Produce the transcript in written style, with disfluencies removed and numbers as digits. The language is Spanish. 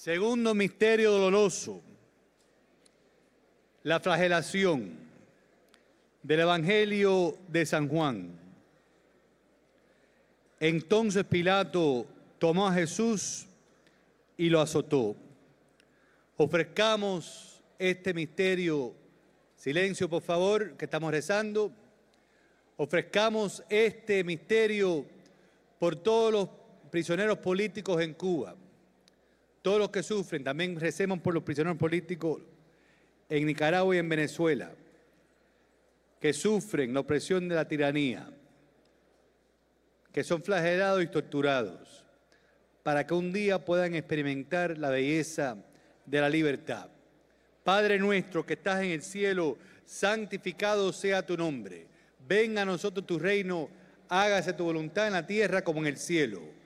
Segundo misterio doloroso, la flagelación del Evangelio de San Juan. Entonces Pilato tomó a Jesús y lo azotó. Ofrezcamos este misterio. Silencio, por favor, que estamos rezando. Ofrezcamos este misterio por todos los prisioneros políticos en Cuba. Todos los que sufren, también recemos por los prisioneros políticos en Nicaragua y en Venezuela, que sufren la opresión de la tiranía, que son flagelados y torturados, para que un día puedan experimentar la belleza de la libertad. Padre nuestro que estás en el cielo, santificado sea tu nombre. Venga a nosotros tu reino, hágase tu voluntad en la tierra como en el cielo.